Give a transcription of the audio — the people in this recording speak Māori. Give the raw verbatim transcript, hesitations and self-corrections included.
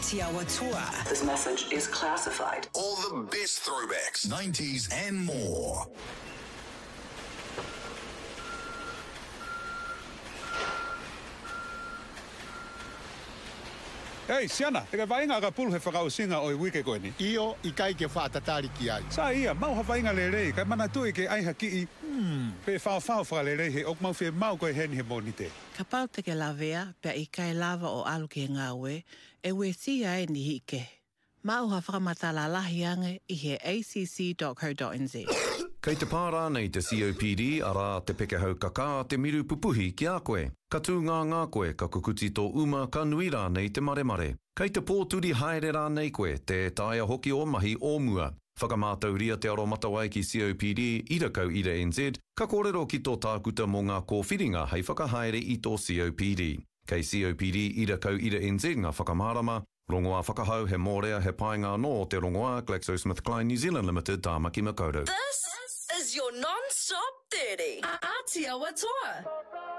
Ātiawa Toa. This message is classified. All the best throwbacks, nineties and more. Hei, Siana, te ka vainga ka pulhe whakau singa o i wike koe ni. Io i kai ke whaatatari ki ai. Sa ia, mau ha vainga le rei, kai mana tui ke aiha ki i. Hmm. Pe whao whao wha le rei he, ok mau whi mau koe hen he moni te. Ka pau te ke lawea, pe i kai lava o alu ke ngā ue, e we si ai ni hike. Mau ha whakamata la lahi ange i he a c c dot co dot n z. Kei te pārā nei te C O P D, ara te pekehau kaka te miru pupuhi ki a koe. Ka tū ngā ngā koe, ka kukuti tō uma, ka nui rā nei te mare mare. Kei te pōturi haere rā nei koe, te taia hoki o mahi o mua. Whakamātau ria te aro matawai ki C O P D, ira kau ira N Z, ka kōrero ki tō tākuta mō ngā kōwhiringa hei whakahaere i tō C O P D. Kei C O P D, ira kau ira N Z ngā whakamārama, rongoā whakahau he mōrea he painga no te rongoā GlaxoSmithKline New Zealand Limited tāmaki makaurau. This is your non-stop thirty. Ātiawa Toa.